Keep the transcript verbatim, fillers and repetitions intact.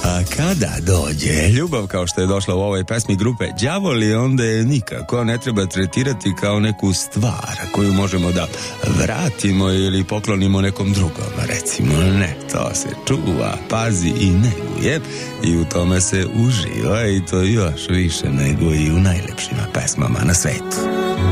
A kada dođe ljubav kao što je došla u ovoj pesmi grupe Đavoli, onda je nikako ne treba tretirati kao neku stvar koju možemo da vratimo ili poklonimo nekom drugom. Recimo, ne, to se čuva, pazi i neguje i u tome se uživa, i to još više nego i u najlepšima pesmama na svetu.